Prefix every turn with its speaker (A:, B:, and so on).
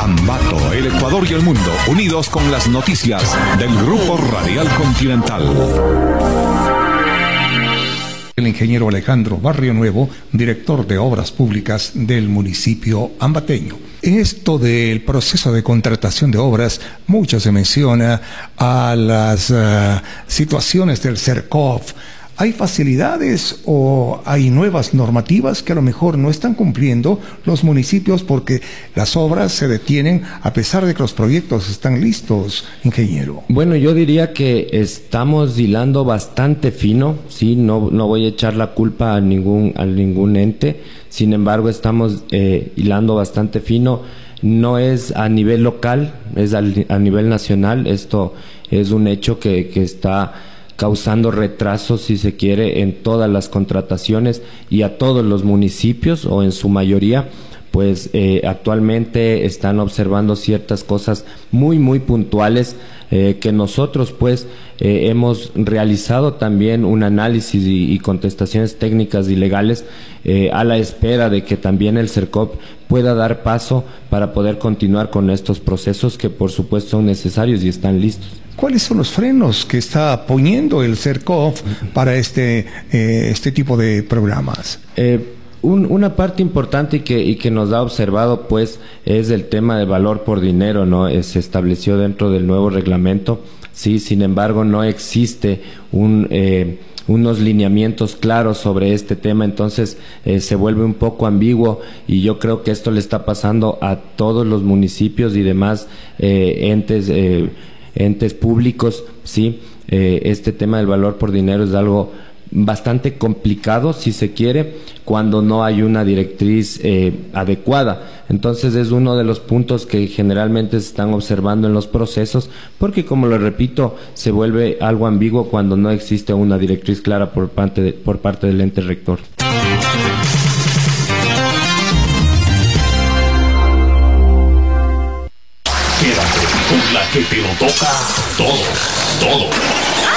A: Ambato, el Ecuador y el mundo, unidos con las noticias del Grupo Radial Continental.
B: El ingeniero Alejandro Barrio Nuevo, director de Obras Públicas del municipio ambateño. En esto del proceso de contratación de obras, mucho se menciona a las situaciones del CERCOV. ¿Hay facilidades o hay nuevas normativas que a lo mejor no están cumpliendo los municipios porque las obras se detienen a pesar de que los proyectos están listos, ingeniero?
C: Bueno, yo diría que estamos hilando bastante fino, sí, no voy a echar la culpa a ningún ente, sin embargo estamos hilando bastante fino. No es a nivel local, es a nivel nacional. Esto es un hecho que está causando retrasos, si se quiere, en todas las contrataciones y a todos los municipios, o en su mayoría, pues actualmente están observando ciertas cosas muy puntuales que nosotros pues hemos realizado también un análisis y contestaciones técnicas y legales a la espera de que también el CERCOV pueda dar paso para poder continuar con estos procesos que por supuesto son necesarios y están listos.
B: ¿Cuáles son los frenos que está poniendo el CERCOV para este tipo de programas?
C: Una parte importante y que nos ha observado pues es el tema de valor por dinero, ¿no? Se estableció dentro del nuevo reglamento, sí, sin embargo no existe unos lineamientos claros sobre este tema, entonces se vuelve un poco ambiguo, y yo creo que esto le está pasando a todos los municipios y demás entes públicos, sí. Este tema del valor por dinero es algo bastante complicado, si se quiere, cuando no hay una directriz adecuada. Entonces es uno de los puntos que generalmente se están observando en los procesos, porque, como lo repito, se vuelve algo ambiguo cuando no existe una directriz clara por parte del ente rector.
D: Quédate con la que te lo toca todo.